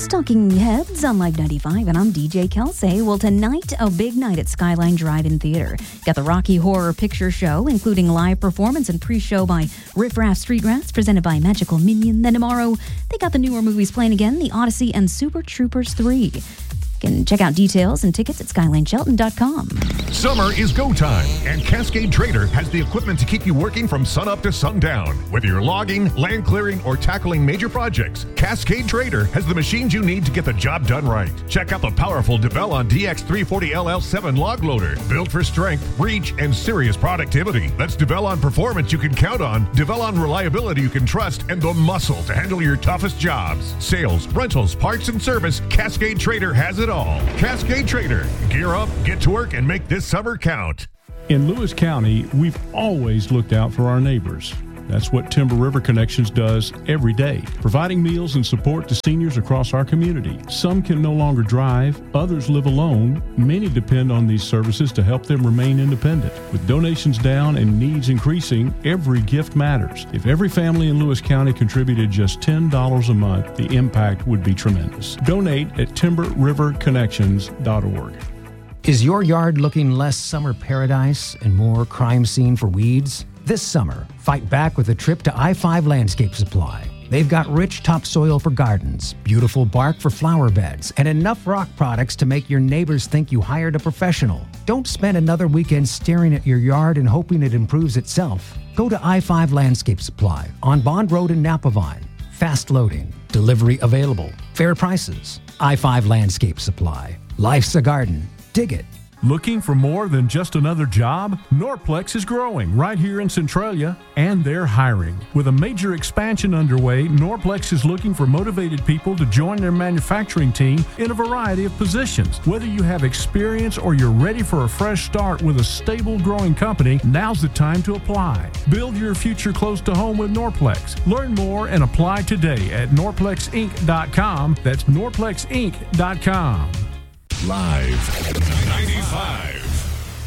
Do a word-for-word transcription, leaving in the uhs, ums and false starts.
Talking Heads on Live ninety-five, and I'm D J Kelsey. Well, tonight, a big night at Skyline Drive-In Theater. Got the Rocky Horror Picture Show, including live performance and pre-show by Riff Raff Street Rats, presented by Magical Minion. Then tomorrow, they got the newer movies playing again, The Odyssey and Super Troopers three. You can check out details and tickets at skyline shelton dot com. Summer is go time, and Cascade Trader has the equipment to keep you working from sunup to sundown. Whether you're logging, land clearing, or tackling major projects, Cascade Trader has the machines you need to get the job done right. Check out the powerful Devellon D X three forty L L seven log loader, built for strength, reach, and serious productivity. That's Devellon performance you can count on, Devellon reliability you can trust, and the muscle to handle your toughest jobs. Sales, rentals, parts, and service, Cascade Trader has it all. Cascade Trader. Gear up, get to work, and make this summer count. In Lewis County, we've always looked out for our neighbors. That's what Timber River Connections does every day, providing meals and support to seniors across our community. Some can no longer drive, others live alone. Many depend on these services to help them remain independent. With donations down and needs increasing, every gift matters. If every family in Lewis County contributed just ten dollars a month, the impact would be tremendous. Donate at timber river connections dot org. Is your yard looking less summer paradise and more crime scene for weeds? This summer, fight back with a trip to I five Landscape Supply. They've got rich topsoil for gardens, beautiful bark for flower beds, and enough rock products to make your neighbors think you hired a professional. Don't spend another weekend staring at your yard and hoping it improves itself. Go to I five Landscape Supply on Bond Road in Napavine. Fast loading, delivery available, fair prices. I five Landscape Supply. Life's a garden. Dig it. Looking for more than just another job? Norplex is growing right here in Centralia, and they're hiring. With a major expansion underway, Norplex is looking for motivated people to join their manufacturing team in a variety of positions. Whether you have experience or you're ready for a fresh start with a stable, growing company, now's the time to apply. Build your future close to home with Norplex. Learn more and apply today at norplex inc dot com. That's norplex inc dot com. Live ninety-five.